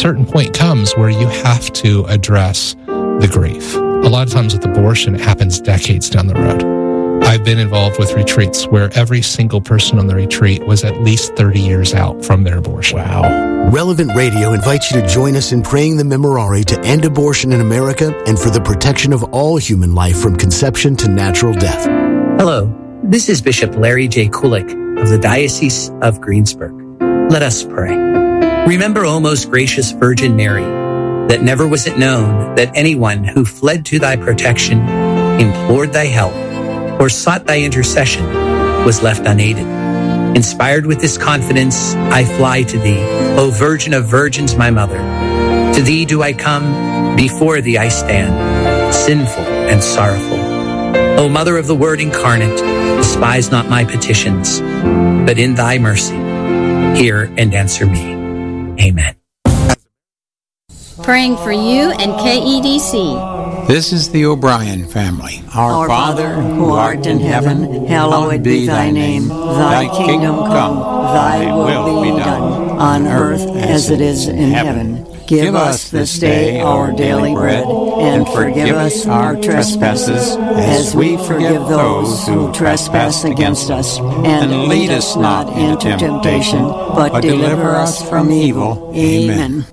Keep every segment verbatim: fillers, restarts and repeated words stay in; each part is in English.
certain point comes where you have to address the grief. A lot of times with abortion, it happens decades down the road. I've been involved with retreats where every single person on the retreat was at least thirty years out from their abortion. Wow. Relevant Radio invites you to join us in praying the Memorare to end abortion in America and for the protection of all human life from conception to natural death. Hello, this is Bishop Larry J. Kulik of the Diocese of Greensburg. Let us pray. Remember, O most gracious Virgin Mary, that never was it known that anyone who fled to thy protection, implored thy help, or sought thy intercession was left unaided. Inspired with this confidence, I fly to thee, O Virgin of Virgins, my mother. To thee do I come, before thee I stand, sinful and sorrowful. O Mother of the Word incarnate, despise not my petitions, but in thy mercy, hear and answer me. Amen. Praying for you and K E D C. This is the O'Brien family. Our, Our Father, who art in heaven, hallowed be thy name. Thy kingdom come, thy will be done, on earth as it is in heaven. Give us this day our daily bread, and forgive us our trespasses, as we forgive those who trespass against us. And lead us not into temptation, but deliver us from evil. Amen.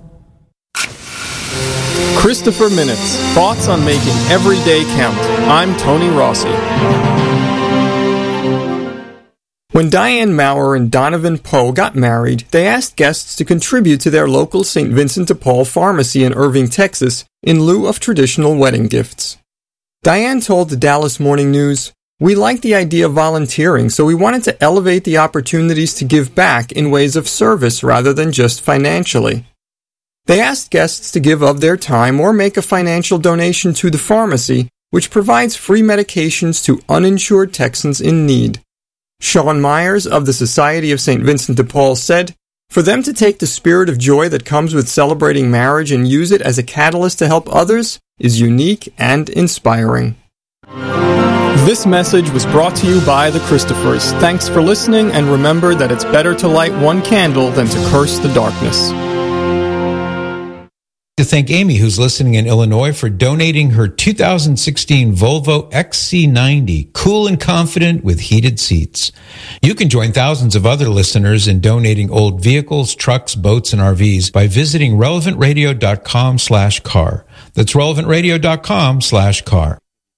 Christopher Minutes, thoughts on making every day count. I'm Tony Rossi. When Diane Maurer and Donovan Poe got married, they asked guests to contribute to their local Saint Vincent de Paul pharmacy in Irving, Texas, in lieu of traditional wedding gifts. Diane told the Dallas Morning News, "We like the idea of volunteering, so we wanted to elevate the opportunities to give back in ways of service rather than just financially." They asked guests to give of their time or make a financial donation to the pharmacy, which provides free medications to uninsured Texans in need. Sean Myers of the Society of Saint Vincent de Paul said, "For them to take the spirit of joy that comes with celebrating marriage and use it as a catalyst to help others is unique and inspiring." This message was brought to you by the Christophers. Thanks for listening, and remember that it's better to light one candle than to curse the darkness. To thank Amy, who's listening in Illinois, for donating her two thousand sixteen Volvo X C ninety, cool and confident with heated seats. You can join thousands of other listeners in donating old vehicles, trucks, boats, and R Vs by visiting relevant radio dot com slash car. That's relevant radio dot com slash car.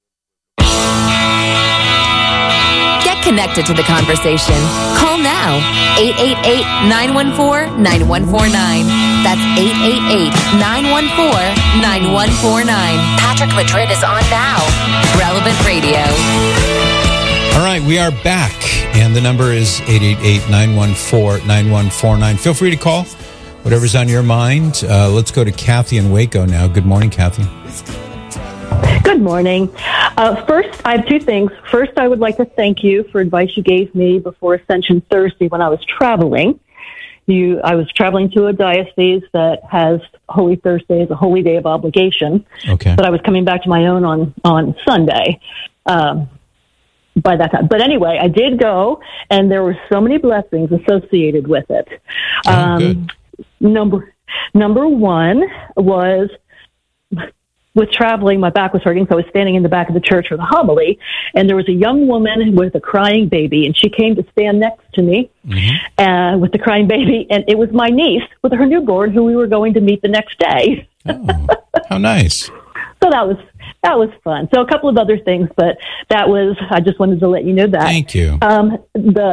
Get connected to the conversation. Call now, eight eight eight, nine one four, nine one four nine. That's eight eight eight, nine one four, nine one four nine. Patrick Madrid is on now. Relevant Radio. All right, we are back, and the number is eight eight eight, nine one four, nine one four nine. Feel free to call whatever's on your mind. Uh, let's go to Kathy in Waco now. Good morning, Kathy. Good morning. Uh, first, I have two things. First, I would like to thank you for advice you gave me before Ascension Thursday when I was traveling. You, I was traveling to a diocese that has Holy Thursday as a holy day of obligation. Okay. But I was coming back to my own on, on Sunday um, by that time. But anyway, I did go, and there were so many blessings associated with it. Oh, um, good. Number, number one was... With traveling, my back was hurting, so I was standing in the back of the church for the homily, and there was a young woman with a crying baby, and she came to stand next to me mm-hmm. uh, with the crying baby, and it was my niece with her newborn who we were going to meet the next day. Oh, how nice. So that was that was fun. So a couple of other things, but that was, I just wanted to let you know that. Thank you. Um, the